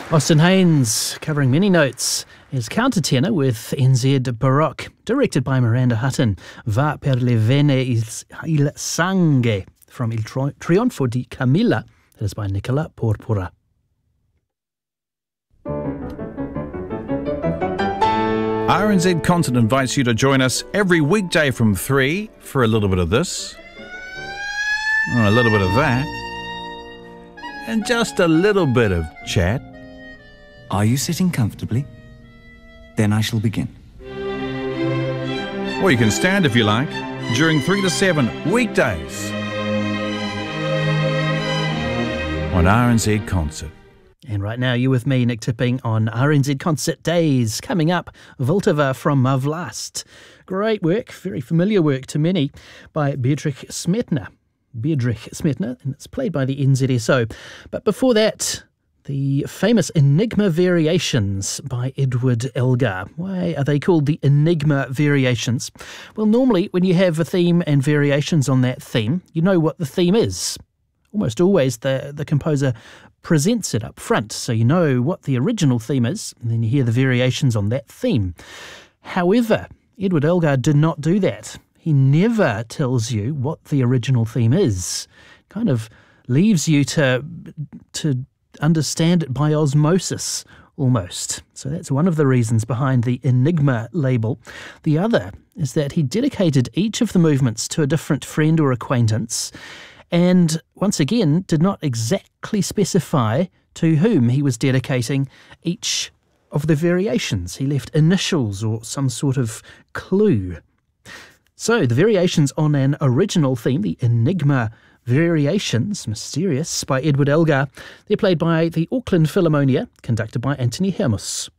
Austin Haynes covering many notes as countertenor with NZ Baroque, directed by Miranda Hutton. Va per le vene il sangue from Il Trionfo di Camilla. That is by Nicola Porpora. RNZ Concert invites you to join us every weekday from 3 for a little bit of this, a little bit of that, and just a little bit of chat. Are you sitting comfortably? Then I shall begin. Or you can stand if you like, during 3 to 7 weekdays on RNZ Concert. And right now you're with me, Nick Tipping, on RNZ Concert Days. Coming up, Vltava from Vlast. Great work, very familiar work to many, by Bedřich Smetana. And it's played by the NZSO. But before that, the famous Enigma Variations by Edward Elgar. Why are they called the Enigma Variations? Well, normally when you have a theme and variations on that theme, you know what the theme is. Almost always the composer presents it up front, so you know what the original theme is, and then you hear the variations on that theme. However, Edward Elgar did not do that. He never tells you what the original theme is. Kind of leaves you to understand it by osmosis, almost. So that's one of the reasons behind the Enigma label. The other is that he dedicated each of the movements to a different friend or acquaintance, and once again did not exactly specify to whom he was dedicating each of the variations. He left initials or some sort of clue. So the variations on an original theme, the Enigma Variations, Mysterious, by Edward Elgar. They're played by the Auckland Philharmonia, conducted by Anthony Hermus.